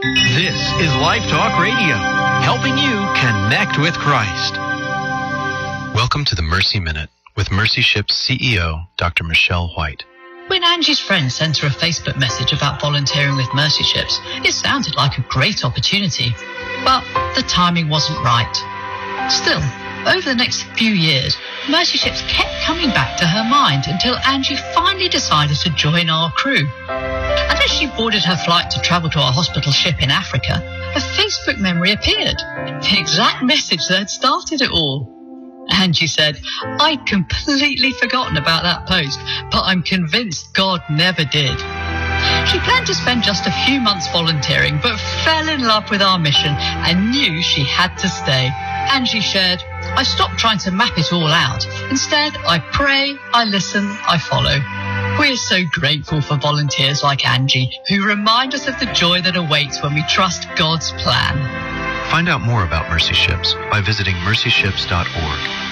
This is Life Talk Radio, helping you connect with Christ. Welcome to the Mercy Minute with Mercy Ships CEO, Dr. Michelle White. When Angie's friend sent her a Facebook message about volunteering with Mercy Ships, it sounded like a great opportunity, but the timing wasn't right. Still, over the next few years, Mercy Ships kept coming back to her mind until Angie finally decided to join our crew. And as she boarded her flight to travel to our hospital ship in Africa, a Facebook memory appeared, the exact message that had started it all. Angie said, "I'd completely forgotten about that post, but I'm convinced God never did." She planned to spend just a few months volunteering, but fell in love with our mission and knew she had to stay. Angie shared, "I stopped trying to map it all out. Instead, I pray, I listen, I follow." We're so grateful for volunteers like Angie, who remind us of the joy that awaits when we trust God's plan. Find out more about Mercy Ships by visiting mercyships.org.